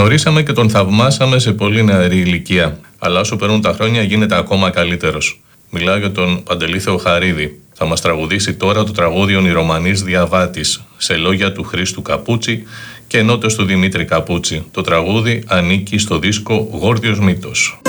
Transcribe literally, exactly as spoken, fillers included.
γνωρίσαμε και τον θαυμάσαμε σε πολύ νεαρή ηλικία, αλλά όσο περνούν τα χρόνια γίνεται ακόμα καλύτερος. Μιλάω για τον Παντελή Θεοχαρίδη. Θα μας τραγουδήσει τώρα το τραγούδι «Ονειρομανής Διαβάτης» σε λόγια του Χρήστου Καπούτσι και νότες του Δημήτρη Καπούτσι. Το τραγούδι ανήκει στο δίσκο «Γόρδιος Μύτος».